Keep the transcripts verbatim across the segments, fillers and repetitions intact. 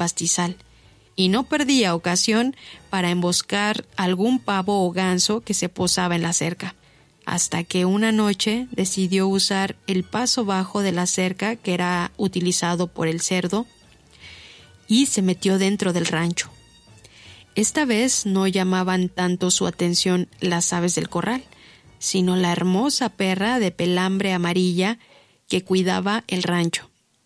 pastizal, y no perdía ocasión para emboscar algún pavo o ganso que se posaba en la cerca, hasta que una noche decidió usar el paso bajo de la cerca que era utilizado por el cerdo y se metió dentro del rancho. Esta vez no llamaban tanto su atención las aves del corral, sino la hermosa perra de pelambre amarilla que cuidaba el rancho.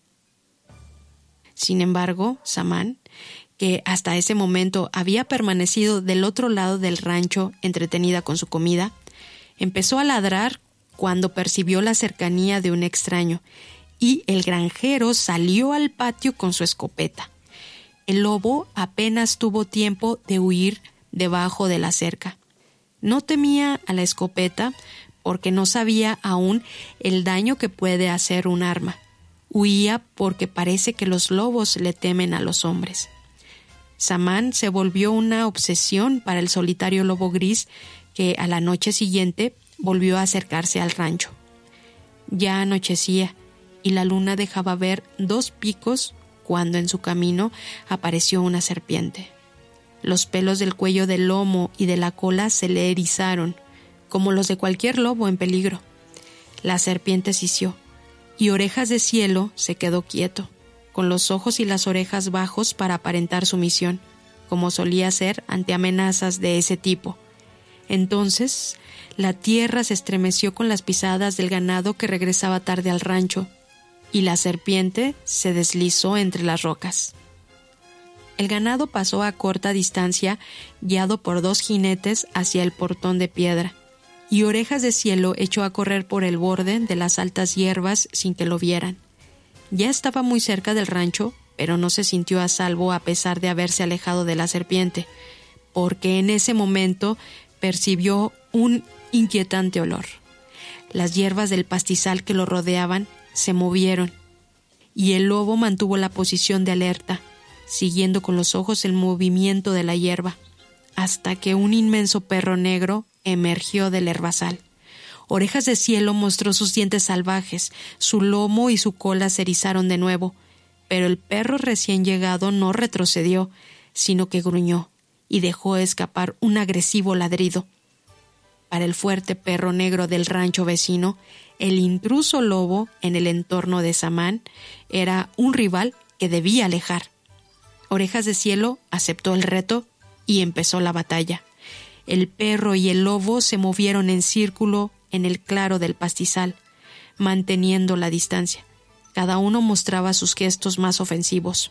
Sin embargo, Samán, que hasta ese momento había permanecido del otro lado del rancho entretenida con su comida, empezó a ladrar cuando percibió la cercanía de un extraño, y el granjero salió al patio con su escopeta. El lobo apenas tuvo tiempo de huir debajo de la cerca. No temía a la escopeta porque no sabía aún el daño que puede hacer un arma. Huía porque parece que los lobos le temen a los hombres. Samán se volvió una obsesión para el solitario lobo gris que a la noche siguiente volvió a acercarse al rancho. Ya anochecía y la luna dejaba ver dos picos cuando en su camino apareció una serpiente. Los pelos del cuello del lomo y de la cola se le erizaron, como los de cualquier lobo en peligro. La serpiente sisió, y Orejas de Cielo se quedó quieto, con los ojos y las orejas bajos para aparentar sumisión, como solía hacer ante amenazas de ese tipo. Entonces, la tierra se estremeció con las pisadas del ganado que regresaba tarde al rancho, y la serpiente se deslizó entre las rocas. El ganado pasó a corta distancia, guiado por dos jinetes hacia el portón de piedra, y Orejas de Cielo echó a correr por el borde de las altas hierbas sin que lo vieran. Ya estaba muy cerca del rancho, pero no se sintió a salvo a pesar de haberse alejado de la serpiente, porque en ese momento percibió un inquietante olor. Las hierbas del pastizal que lo rodeaban se movieron, y el lobo mantuvo la posición de alerta, siguiendo con los ojos el movimiento de la hierba, hasta que un inmenso perro negro emergió del herbazal. Orejas de Cielo mostró sus dientes salvajes, su lomo y su cola se erizaron de nuevo, pero el perro recién llegado no retrocedió, sino que gruñó y dejó escapar un agresivo ladrido. Para el fuerte perro negro del rancho vecino, el intruso lobo en el entorno de Samán era un rival que debía alejar. Orejas de Cielo aceptó el reto y empezó la batalla. El perro y el lobo se movieron en círculo en el claro del pastizal, manteniendo la distancia. Cada uno mostraba sus gestos más ofensivos.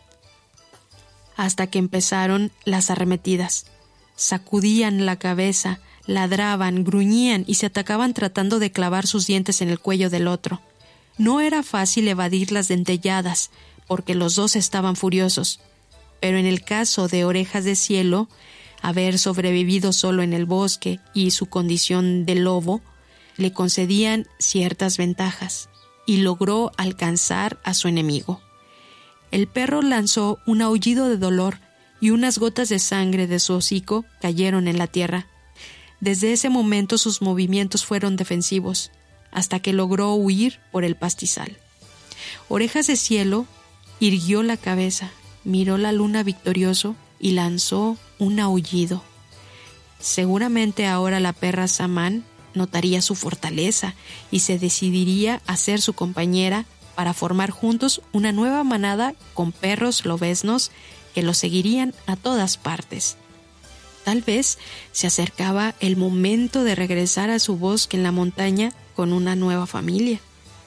Hasta que empezaron las arremetidas. Sacudían la cabeza, ladraban, gruñían y se atacaban tratando de clavar sus dientes en el cuello del otro. No era fácil evadir las dentelladas, porque los dos estaban furiosos. Pero en el caso de Orejas de Cielo, haber sobrevivido solo en el bosque y su condición de lobo le concedían ciertas ventajas, y logró alcanzar a su enemigo. El perro lanzó un aullido de dolor y unas gotas de sangre de su hocico cayeron en la tierra. Desde ese momento sus movimientos fueron defensivos, hasta que logró huir por el pastizal. Orejas de Cielo irguió la cabeza, miró la luna victorioso y lanzó un aullido. Seguramente ahora la perra Samán notaría su fortaleza y se decidiría a ser su compañera para formar juntos una nueva manada con perros lobeznos que lo seguirían a todas partes. Tal vez se acercaba el momento de regresar a su bosque en la montaña con una nueva familia.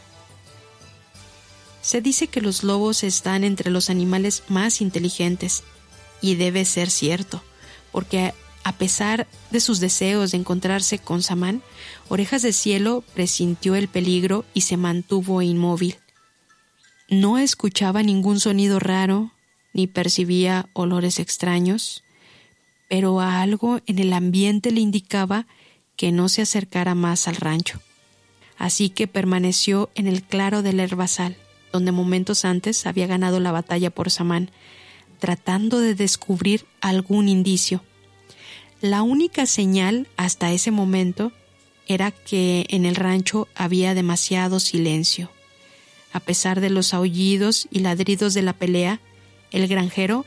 Se dice que los lobos están entre los animales más inteligentes, y debe ser cierto, porque a pesar de sus deseos de encontrarse con Samán, Orejas de Cielo presintió el peligro y se mantuvo inmóvil. No escuchaba ningún sonido raro, ni percibía olores extraños, pero a algo en el ambiente le indicaba que no se acercara más al rancho. Así que permaneció en el claro del herbazal, donde momentos antes había ganado la batalla por Samán, tratando de descubrir algún indicio. La única señal hasta ese momento era que en el rancho había demasiado silencio. A pesar de los aullidos y ladridos de la pelea, el granjero